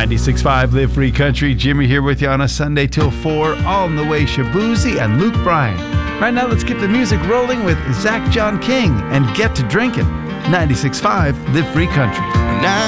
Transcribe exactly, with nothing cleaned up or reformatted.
ninety-six point five Live Free Country. Jimmy here with you on a Sunday till four. On the way, Shabuzi and Luke Bryan. Right now, let's keep the music rolling with Zach John King and Get to Drinking. ninety-six point five Live Free Country.